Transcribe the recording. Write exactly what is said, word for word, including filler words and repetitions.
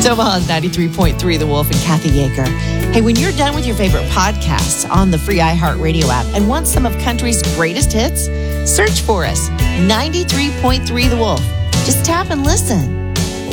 It's Omaha's ninety-three point three The Wolf and Kathy Yeager. Hey, when you're done with your favorite podcasts on the free iHeartRadio app and want some of country's greatest hits, search for us, ninety-three point three The Wolf. Just tap and listen.